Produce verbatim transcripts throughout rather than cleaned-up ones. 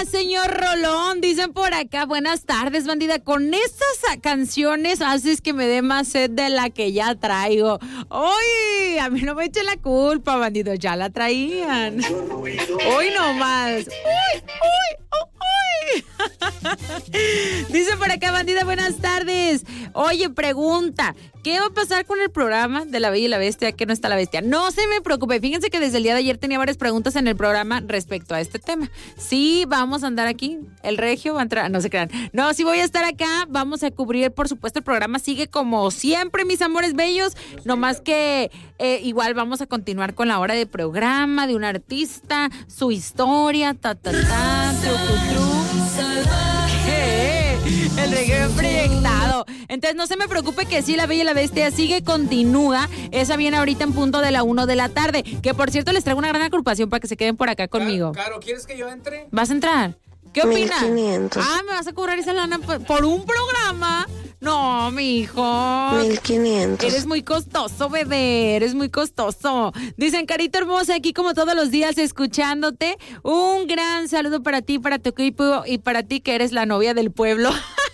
señor Rolón, dicen por acá. Buenas tardes, bandida. Con estas canciones haces que me dé más sed de la que ya traigo. Uy, a mí no me echen la culpa, bandido, ya la traían. Hoy nomás. Uy, uy, uy, uy. Dice por acá, bandida, buenas tardes. Oye, pregunta, ¿qué va a pasar con el programa de La Bella y la Bestia? Que no está la bestia. No se me preocupe, fíjense que desde el día de ayer tenía varias preguntas en el programa respecto a este tema. Sí, vamos a andar aquí, el regio va a entrar, no se crean. No, sí voy a estar acá, vamos a cubrir, por supuesto, el programa sigue como siempre, mis amores bellos, nomás que eh, igual vamos a continuar con la hora de programa de un artista, su historia, ta, ta, ta, tru, tru, tru. ¿Qué? El reggae proyectado. Entonces no se me preocupe que sí, La Bella y la Bestia sigue, continúa. Esa viene ahorita en punto de la una de la tarde. Que por cierto les traigo una gran agrupación para que se queden por acá conmigo. Claro, claro. ¿Quieres que yo entre? ¿Vas a entrar? ¿Qué opinas? mil quinientos. Ah, ¿me vas a cobrar esa lana por un programa? No, mi hijo. mil quinientos. Eres muy costoso, bebé. Eres muy costoso. Dicen, carita hermosa, aquí como todos los días escuchándote. Un gran saludo para ti, para tu equipo y para ti que eres la novia del pueblo.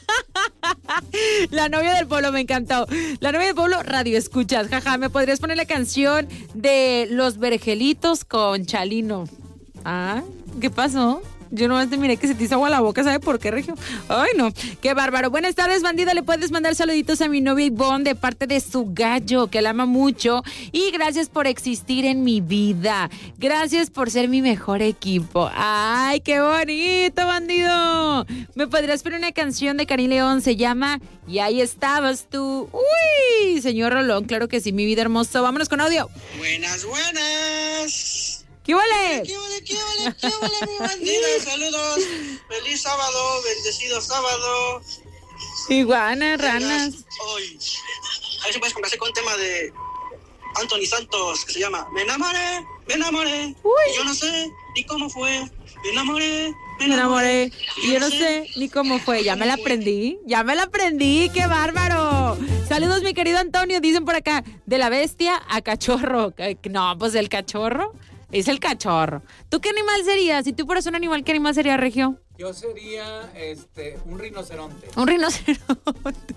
La novia del pueblo, me encantó. La novia del pueblo, radio escuchas. Jaja, ¿me podrías poner la canción de Los Vergelitos con Chalino? Ah, ¿qué pasó? Yo nomás te miré que se te hizo agua la boca, ¿sabe por qué, Regio? Ay, no, qué bárbaro. Buenas tardes, bandida, le puedes mandar saluditos a mi novia Ivonne de parte de su gallo, que la ama mucho. Y gracias por existir en mi vida. Gracias por ser mi mejor equipo. Ay, qué bonito, bandido. ¿Me podrías poner una canción de Karim León? Se llama Y ahí estabas tú. Uy, señor Rolón, claro que sí, mi vida hermosa. Vámonos con audio. Buenas, buenas. ¿Qué vale? ¿Qué vale, qué vale, qué vale, mi bandida? Saludos. Feliz sábado, bendecido sábado. Iguanas, ranas. Hoy. A ver si puedes complacer con un tema de Anthony Santos que se llama Me enamoré, me enamoré. Uy. Y yo no sé ni cómo fue. Me enamoré, me Me enamoré. enamoré. Y yo no sé ni cómo fue. Ya me la aprendí. Ya me la aprendí. ¡Qué bárbaro! Saludos, mi querido Antonio. Dicen por acá, de la bestia a cachorro. No, pues el cachorro es el cachorro. ¿Tú qué animal serías? Si tú fueras un animal, ¿qué animal sería, Regio? Yo sería este un rinoceronte. Un rinoceronte.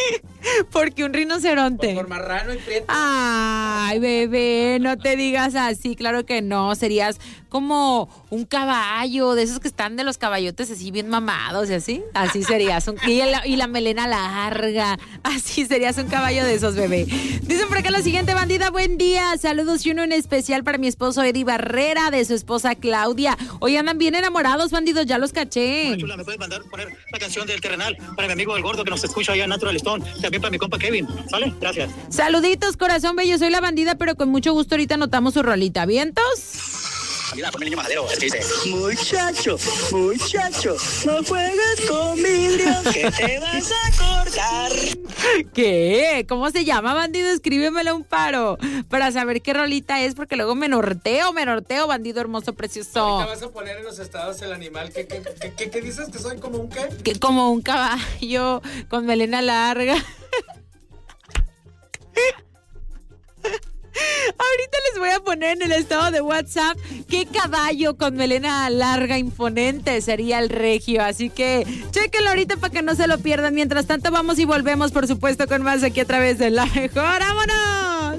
¿Por qué un rinoceronte? Por, por marrano y prieto. Ay, bebé, no te digas así, claro que no, serías como un caballo, de esos que están de los caballotes así bien mamados y así, así serías, un, y, la, y la melena larga, así serías un caballo de esos, bebé. Dicen por acá la siguiente, bandida, buen día, saludos y uno en especial para mi esposo Eddie Barrera, de su esposa Claudia. Hoy andan bien enamorados, bandidos, ya los caché. Chula, ¿me puedes mandar poner la canción del Terrenal para mi amigo el gordo que nos escucha allá en Natural Stone? También para mi compa Kevin, ¿sale? Gracias. Saluditos, corazón bello, soy la bandida, pero con mucho gusto ahorita anotamos su rolita. ¿Vientos? Bandida, ponme el niño majadero, es que dice muchacho, muchacho, no juegues con vidrio que te vas a cortar. ¿Qué? ¿Cómo se llama, bandido? Escríbemelo un paro para saber qué rolita es, porque luego me norteo, me norteo, bandido hermoso, precioso. Ahorita vas a poner en los estados el animal que, que, que, que, que dices que soy como un qué? Que como un caballo con melena larga. Ahorita les voy a poner en el estado de WhatsApp qué caballo con melena larga imponente sería el Regio, así que chéquenlo ahorita para que no se lo pierdan. Mientras tanto vamos y volvemos, por supuesto, con más aquí a través de La Mejor. ¡Vámonos!